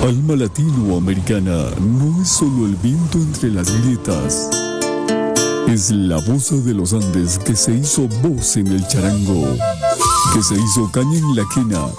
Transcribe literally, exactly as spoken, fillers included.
Alma latinoamericana no es solo el viento entre las grietas. Es la voz de los Andes que se hizo voz en el charango, que se hizo caña en la quena